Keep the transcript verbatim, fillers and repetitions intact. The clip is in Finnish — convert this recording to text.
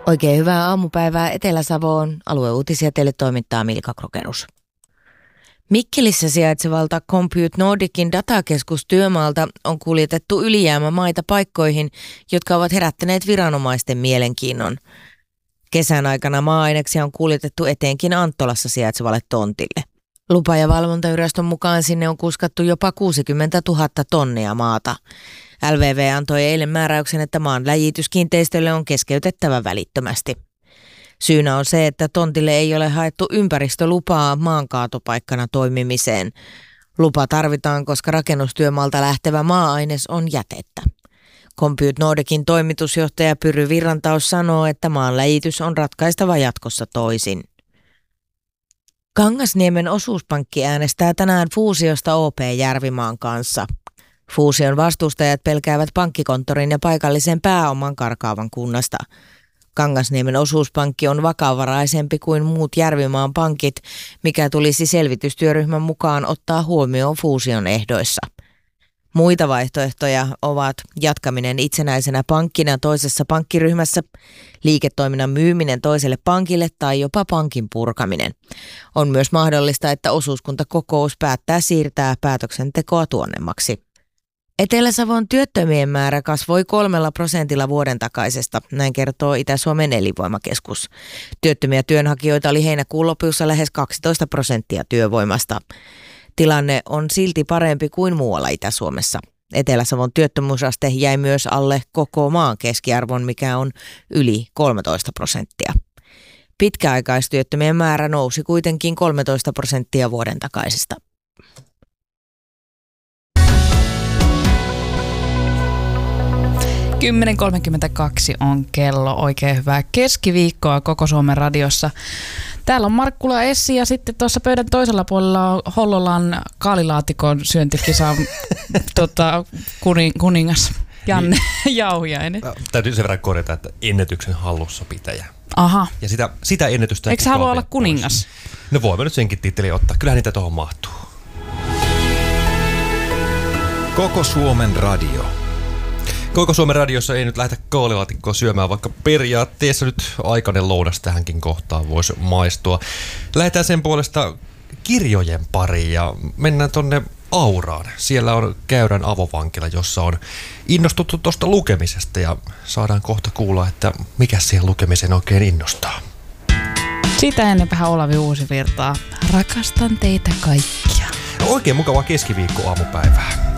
Oikein hyvää aamupäivää Etelä-Savoon. Alueuutisia teille toimittaa Milka Krokerus. Mikkelissä sijaitsevalta Compute Nordicin datakeskus työmaalta on kuljetettu ylijäämämaita paikkoihin, jotka ovat herättäneet viranomaisten mielenkiinnon. Kesän aikana maa-aineksia on kuljetettu etenkin Anttolassa sijaitsevalle tontille. Lupa- ja valvontaviraston mukaan sinne on kuskattu jopa kuusikymmentätuhatta tonnia maata. L V V antoi eilen määräyksen, että maan läjityskiinteistölle on keskeytettävä välittömästi. Syynä on se, että tontille ei ole haettu ympäristölupaa maankaatopaikkana toimimiseen. Lupa tarvitaan, koska rakennustyömaalta lähtevä maa-aines on jätettä. Compute Nordicin toimitusjohtaja Pyry Virrantaus sanoo, että maan läjitys on ratkaistava jatkossa toisin. Kangasniemen osuuspankki äänestää tänään fuusiosta O P Järvimaan kanssa. Fuusion vastustajat pelkäävät pankkikonttorin ja paikallisen pääoman karkaavan kunnasta. Kangasniemen osuuspankki on vakavaraisempi kuin muut Järvimaan pankit, mikä tulisi selvitystyöryhmän mukaan ottaa huomioon fuusion ehdoissa. Muita vaihtoehtoja ovat jatkaminen itsenäisenä pankkina toisessa pankkiryhmässä, liiketoiminnan myyminen toiselle pankille tai jopa pankin purkaminen. On myös mahdollista, että osuuskuntakokous päättää siirtää päätöksentekoa tuonnemmaksi. Etelä-Savon työttömien määrä kasvoi kolmella prosentilla vuoden takaisesta, näin kertoo Itä-Suomen elinvoimakeskus. Työttömiä työnhakijoita oli heinäkuun lopussa lähes kaksitoista prosenttia työvoimasta. Tilanne on silti parempi kuin muualla Itä-Suomessa. Etelä-Savon työttömyysaste jäi myös alle koko maan keskiarvon, mikä on yli kolmetoista prosenttia. Pitkäaikaistyöttömien määrä nousi kuitenkin kolmetoista prosenttia vuoden takaisesta. kymmenen kolmekymmentäkaksi on kello. Oikein hyvää keskiviikkoa koko Suomen radiossa. Täällä on Markkula Essi ja sitten tuossa pöydän toisella puolella on Hollolan kaalilaatikon syöntikisan tota, kuning, kuningas Janne niin. Jauhiainen. Täytyy sen verran korjata, että ennätyksen hallussa pitäjä. Aha. Ja sitä, sitä ennätystä... Eikö halua olla kuningas? Pois. No voimme nyt senkin titteliä ottaa. Kyllähän niitä tuohon mahtuu. Koko Suomen radio. Koko Suomen radiossa ei nyt lähdetä kaalilaatikkoa syömään, vaikka periaatteessa nyt aikainen lounas tähänkin kohtaan voisi maistua. Lähdetään sen puolesta kirjojen pariin ja mennään tonne Auraan. Siellä on Käyrän avovankila, jossa on innostuttu tuosta lukemisesta ja saadaan kohta kuulla, että mikä siihen lukemiseen oikein innostaa. Sitä ennenpähän Olavi Uusivirtaa. Rakastan teitä kaikkia. No, oikein mukavaa keskiviikko aamupäivää.